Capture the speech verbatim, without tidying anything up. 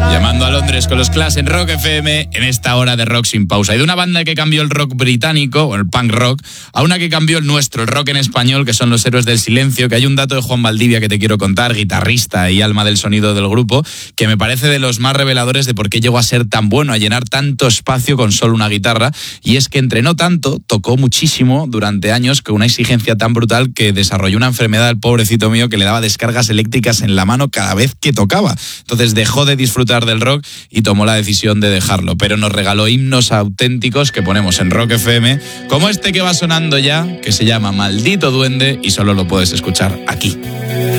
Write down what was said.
Llamando a Londres con los Clash en Rock F M en esta hora de rock sin pausa. Y de una banda que cambió el rock británico, o el punk rock, a una que cambió el nuestro, el rock en español, que son los Héroes del Silencio, que hay un dato de Juan Valdivia que te quiero contar, guitarrista y alma del sonido del grupo, que me parece de los más reveladores de por qué llegó a ser tan bueno, a llenar tanto espacio con solo una guitarra. Y es que entrenó tanto, tocó muchísimo durante años, con una exigencia tan brutal que desarrolló una enfermedad, el pobrecito mío, que le daba descargas eléctricas en la mano cada vez que tocaba. Entonces dejó de disfrutar del rock y tomó la decisión de dejarlo, pero nos regaló himnos auténticos que ponemos en Rock F M, como este que va sonando ya, que se llama Maldito Duende, y solo lo puedes escuchar aquí.